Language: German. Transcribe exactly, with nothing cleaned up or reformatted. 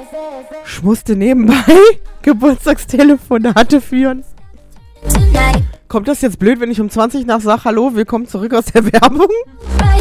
Ich musste nebenbei Geburtstagstelefonate führen. Kommt das jetzt blöd, wenn ich um zwanzig nach sage, hallo, willkommen zurück aus der Werbung?